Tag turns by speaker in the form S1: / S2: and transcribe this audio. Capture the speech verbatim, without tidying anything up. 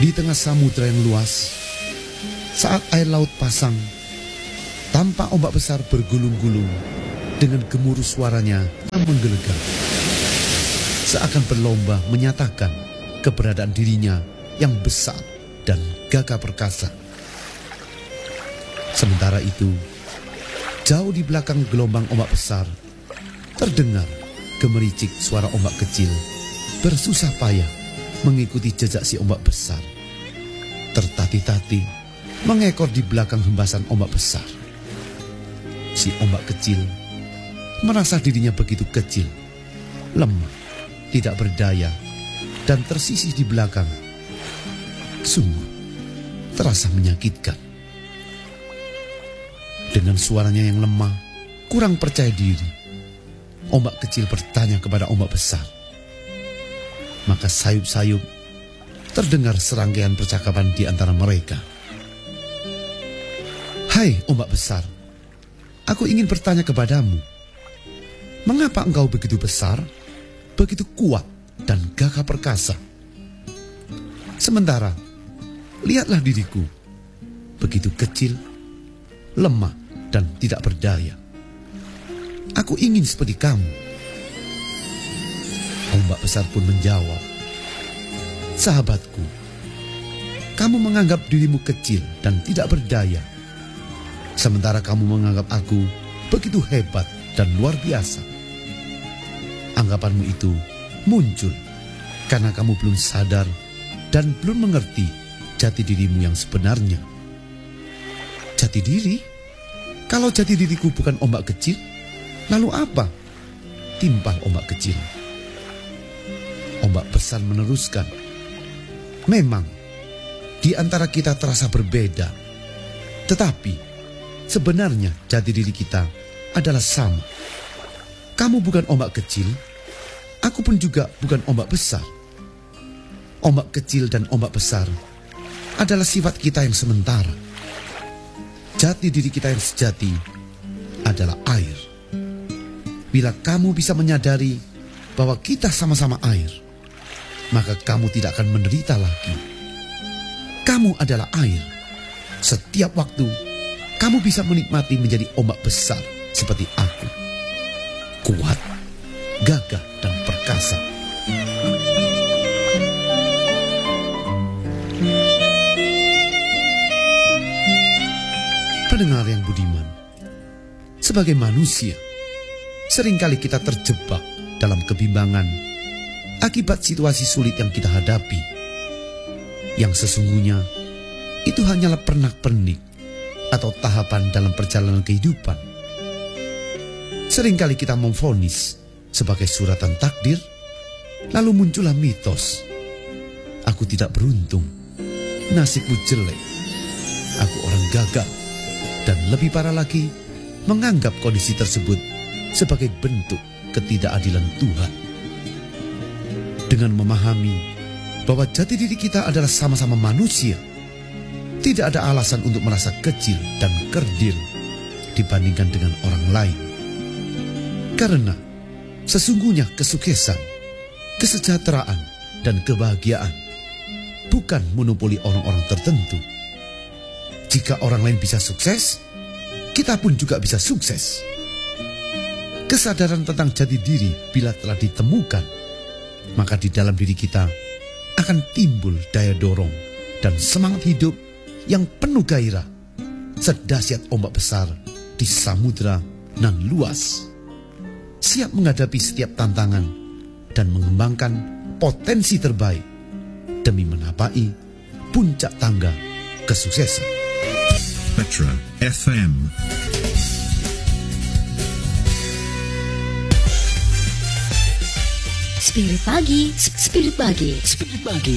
S1: Di tengah samudera yang luas, saat air laut pasang, tampak ombak besar bergulung-gulung dengan gemuruh suaranya yang menggelegar. Seakan berlomba menyatakan keberadaan dirinya yang besar dan gagah perkasa. Sementara itu, jauh di belakang gelombang ombak besar, terdengar gemericik suara ombak kecil bersusah payah mengikuti jejak si ombak besar. Tertatih-tatih mengekor di belakang hembasan ombak besar. Si ombak kecil merasa dirinya begitu kecil, lemah, tidak berdaya, dan tersisih di belakang. Sungguh terasa menyakitkan. Dengan suaranya yang lemah, kurang percaya diri, ombak kecil bertanya kepada ombak besar. Maka sayup-sayup terdengar serangkaian percakapan di antara mereka. "Hai ombak besar, aku ingin bertanya kepadamu, mengapa engkau begitu besar, begitu kuat dan gagah perkasa? Sementara, lihatlah diriku, begitu kecil, lemah dan tidak berdaya. Aku ingin seperti kamu." Ombak besar pun menjawab, "Sahabatku, kamu menganggap dirimu kecil dan tidak berdaya, sementara kamu menganggap aku begitu hebat dan luar biasa. Anggapanmu itu muncul karena kamu belum sadar dan belum mengerti jati dirimu yang sebenarnya." "Jati diri? Kalau jati diriku bukan ombak kecil, lalu apa?" timpal ombak kecil. Ombak besar meneruskan, "Memang di antara kita terasa berbeda, tetapi sebenarnya jati diri kita adalah sama. Kamu bukan ombak kecil, aku pun juga bukan ombak besar. Ombak kecil dan ombak besar adalah sifat kita yang sementara. Jati diri kita yang sejati adalah air. Bila kamu bisa menyadari bahwa kita sama-sama air, maka kamu tidak akan menderita lagi. Kamu adalah air. Setiap waktu, kamu bisa menikmati menjadi ombak besar seperti aku. Kuat, gagah, dan perkasa." Pendengar yang budiman, sebagai manusia, seringkali kita terjebak dalam kebimbangan akibat situasi sulit yang kita hadapi. Yang sesungguhnya itu hanyalah pernak-pernik atau tahapan dalam perjalanan kehidupan. Seringkali kita memvonis sebagai suratan takdir, lalu muncullah mitos, "Aku tidak beruntung, nasibku jelek, aku orang gagal," dan lebih parah lagi, menganggap kondisi tersebut sebagai bentuk ketidakadilan Tuhan. Dengan memahami bahwa jati diri kita adalah sama-sama manusia, tidak ada alasan untuk merasa kecil dan kerdil dibandingkan dengan orang lain. Karena sesungguhnya kesuksesan, kesejahteraan, dan kebahagiaan bukan monopoli orang-orang tertentu. Jika orang lain bisa sukses, kita pun juga bisa sukses. Kesadaran tentang jati diri bila telah ditemukan, maka di dalam diri kita akan timbul daya dorong dan semangat hidup yang penuh gairah, sedahsyat ombak besar di samudera nan luas, siap menghadapi setiap tantangan dan mengembangkan potensi terbaik demi menapai puncak tangga kesuksesan.
S2: Petra F M.
S3: Spirit pagi, spirit pagi, spirit pagi.